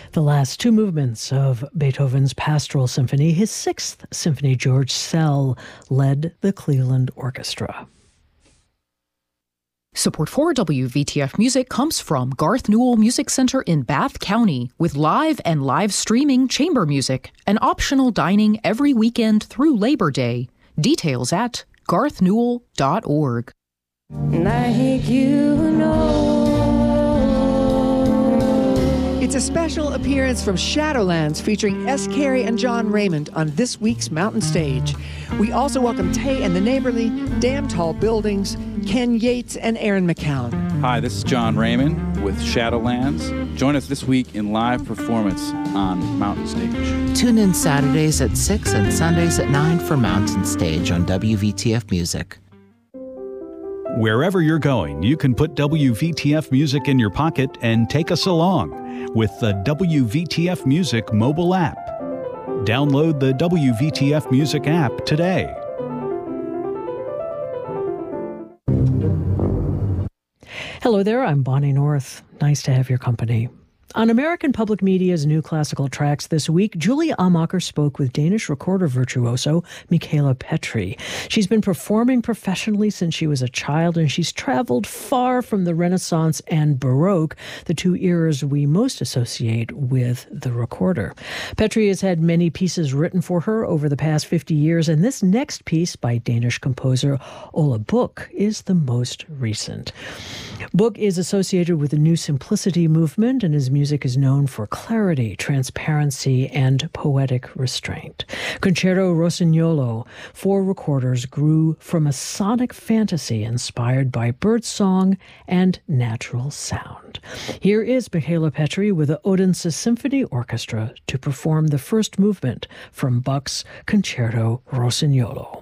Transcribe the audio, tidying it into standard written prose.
The last two movements of Beethoven's Pastoral Symphony, his sixth symphony, George Szell led the Cleveland Orchestra. Support for WVTF Music comes from Garth Newell Music Center in Bath County, with live and live streaming chamber music and optional dining every weekend through Labor Day. Details at garthnewell.org. Like you know. It's a special appearance from Shadowlands featuring S. Carey and John Raymond on this week's Mountain Stage. We also welcome Tay and the Neighborly, Damn Tall Buildings, Ken Yates, and Aaron McCown. Hi, this is John Raymond with Shadowlands. Join us this week in live performance on Mountain Stage. Tune in Saturdays at 6 and Sundays at 9 for Mountain Stage on WVTF Music. Wherever you're going, you can put WVTF Music in your pocket and take us along with the WVTF Music mobile app. Download the WVTF Music app today. Hello there, I'm Bonnie North. Nice to have your company. On American Public Media's New Classical Tracks this week, Julie Amacher spoke with Danish recorder virtuoso Michaela Petri. She's been performing professionally since she was a child, and she's traveled far from the Renaissance and Baroque, the two eras we most associate with the recorder. Petri has had many pieces written for her over the past 50 years, and this next piece by Danish composer Ole Buch is the most recent. Buch is associated with the New Simplicity movement, and his music is known for clarity, transparency, and poetic restraint. Concerto Rossignolo for recorders grew from a sonic fantasy inspired by birdsong and natural sound. Here is Michaela Petri with the Odense Symphony Orchestra to perform the first movement from Buch's Concerto Rossignolo.